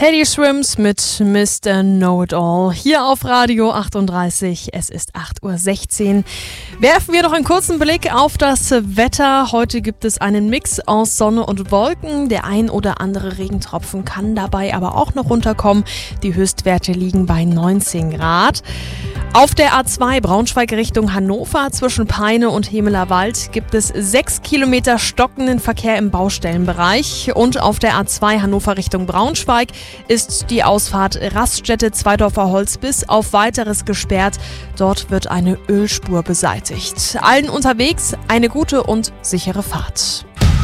Teddy Swims mit Mr. Know-It-All hier auf Radio 38. Es ist 8:16 Uhr. Werfen wir noch einen kurzen Blick auf das Wetter. Heute gibt es einen Mix aus Sonne und Wolken. Der ein oder andere Regentropfen kann dabei aber auch noch runterkommen. Die Höchstwerte liegen bei 19 Grad. Auf der A2 Braunschweig Richtung Hannover zwischen Peine und Hemelerwald gibt es 6 Kilometer stockenden Verkehr im Baustellenbereich. Und auf der A2 Hannover Richtung Braunschweig ist die Ausfahrt Raststätte Zweidorfer Holz bis auf Weiteres gesperrt. Dort wird eine Ölspur beseitigt. Allen unterwegs eine gute und sichere Fahrt.